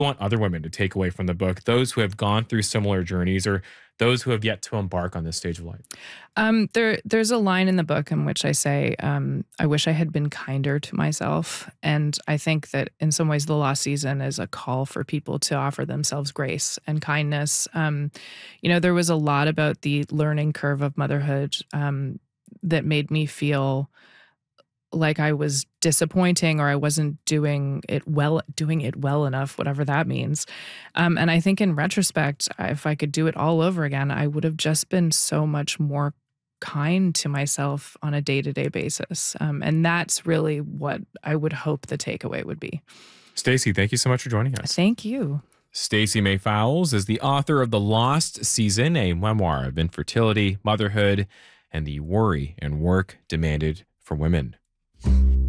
want other women to take away from the book, those who have gone through similar journeys or those who have yet to embark on this stage of life? There's a line in the book in which I say, I wish I had been kinder to myself. And I think that in some ways, the lost season is a call for people to offer themselves grace and kindness. There was a lot about the learning curve of motherhood that made me feel like I was disappointing or I wasn't doing it well enough, whatever that means. And I think in retrospect, if I could do it all over again, I would have just been so much more kind to myself on a day-to-day basis. And that's really what I would hope the takeaway would be. Stacey, thank you so much for joining us. Thank you. Stacey May Fowles is the author of The Lost Season, a memoir of infertility, motherhood, and the worry and work demanded from women.